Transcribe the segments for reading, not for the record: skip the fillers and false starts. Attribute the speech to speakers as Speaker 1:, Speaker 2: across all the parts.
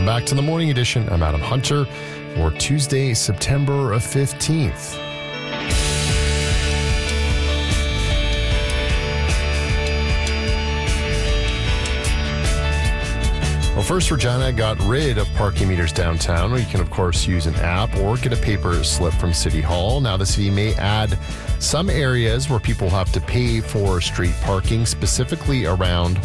Speaker 1: Welcome back to the Morning Edition. I'm Adam Hunter for Tuesday, September 15th. Well, first, Regina got rid of parking meters downtown. You can, of course, use an app or get a paper slip from City Hall. Now, the city may add some areas where people have to pay for street parking, specifically around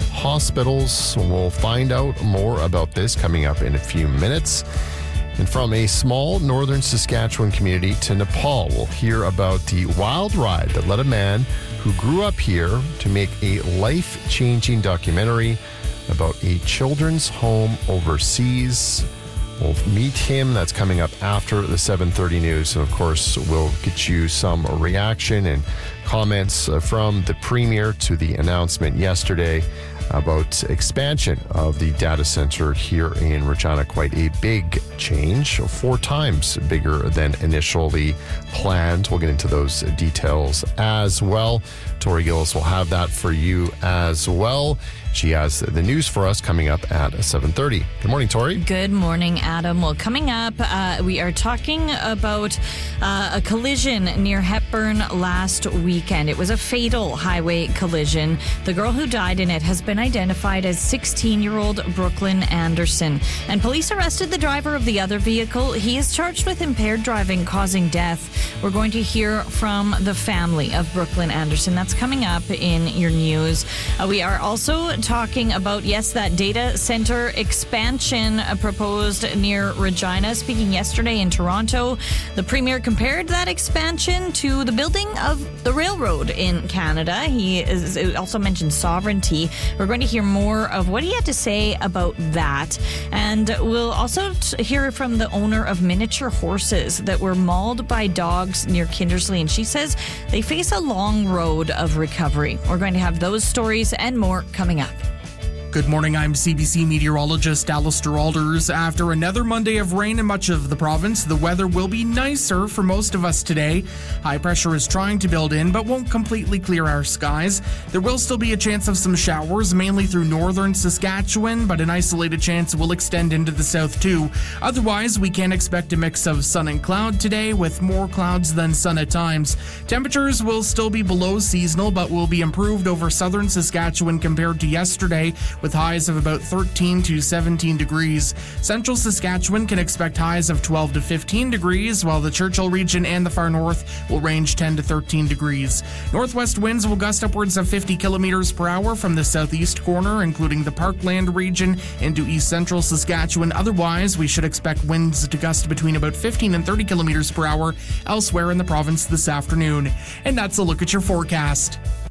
Speaker 1: hospitals. We'll find out more about this coming up in a few minutes. And from a small northern Saskatchewan community to Nepal, we'll hear about the wild ride that led a man who grew up here to make a life-changing documentary about a children's home overseas. We'll meet him. That's coming up after the 7:30 news. And of course, we'll get you some reaction and comments from the premier to the announcement yesterday about expansion of the data center here in Regina. Quite a big change, 4 times bigger than initially planned. We'll get into those details as well. Tori Gillis will have that for you as well. She has the news for us coming up at 7:30. Good morning, Tori.
Speaker 2: Good morning, Adam. Well, coming up, we are talking about a collision near Hepburn last weekend. It was a fatal highway collision. The girl who died in it has been identified as 16-year-old Brooklyn Anderson. And police arrested the driver of the other vehicle. He is charged with impaired driving causing death. We're going to hear from the family of Brooklyn Anderson. That's coming up in your news. We are also talking about, yes, that data center expansion proposed near Regina. Speaking yesterday in Toronto, the premier compared that expansion to the building of the railroad in Canada. He also mentioned sovereignty. We're going to hear more of what he had to say about that. And we'll also hear from the owner of miniature horses that were mauled by dogs near Kindersley. And she says they face a long road of recovery. We're going to have those stories and more coming up.
Speaker 3: Good morning, I'm CBC meteorologist Alistair Alders. After another Monday of rain in much of the province, the weather will be nicer for most of us today. High pressure is trying to build in, but won't completely clear our skies. There will still be a chance of some showers, mainly through northern Saskatchewan, but an isolated chance will extend into the south too. Otherwise, we can expect a mix of sun and cloud today, with more clouds than sun at times. Temperatures will still be below seasonal, but will be improved over southern Saskatchewan compared to yesterday, with highs of about 13 to 17 degrees. Central Saskatchewan can expect highs of 12 to 15 degrees, while the Churchill region and the far north will range 10 to 13 degrees. Northwest winds will gust upwards of 50 kilometers per hour from the southeast corner, including the Parkland region into east central Saskatchewan. Otherwise, we should expect winds to gust between about 15 and 30 kilometers per hour elsewhere in the province this afternoon. And that's a look at your forecast.